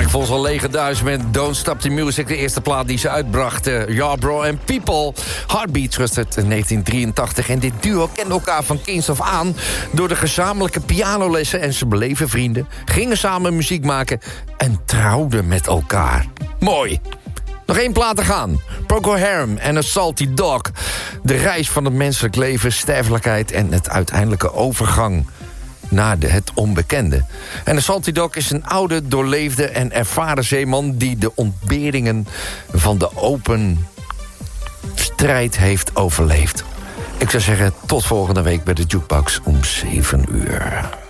volgens al legendarisch met Don't Stop the Music. De eerste plaat die ze uitbrachten. Yarbrough and People. Heartbeats was het in 1983. En dit duo kende elkaar van kinds af aan door de gezamenlijke pianolessen. En ze bleven vrienden, gingen samen muziek maken en trouwden met elkaar. Mooi. Nog 1 plaat te gaan. Procol Harum en A Salty Dog. De reis van het menselijk leven, sterfelijkheid en het uiteindelijke overgang naar het onbekende. En de Salty Dog is een oude, doorleefde en ervaren zeeman die de ontberingen van de open strijd heeft overleefd. Ik zou zeggen, tot volgende week bij de Jukebox om 7 uur.